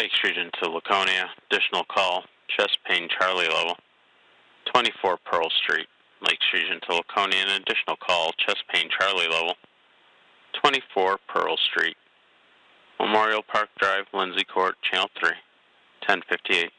Lakes region to Laconia, additional call, chest pain Charlie level. 24 Pearl Street, Lakes region to Laconia, an additional call, chest pain Charlie level. 24 Pearl Street, Memorial Park Drive, Lindsay Court, Channel 3, 1058.